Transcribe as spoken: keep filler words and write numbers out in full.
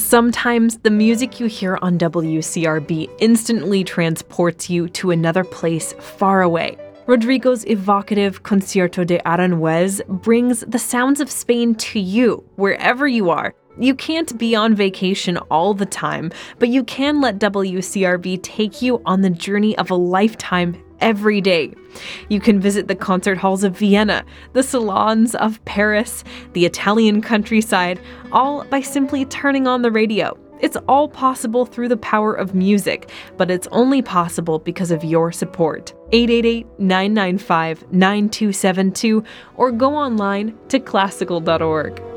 Sometimes the music you hear on W C R B instantly transports you to another place far away. Rodrigo's evocative Concierto de Aranjuez brings the sounds of Spain to you, wherever you are. You can't be on vacation all the time, but you can let W C R B take you on the journey of a lifetime every day. You can visit the concert halls of Vienna, the salons of Paris, the Italian countryside, all by simply turning on the radio. It's all possible through the power of music, but it's only possible because of your support. eight eight eight, nine nine five, nine two seven two or go online to classical dot org.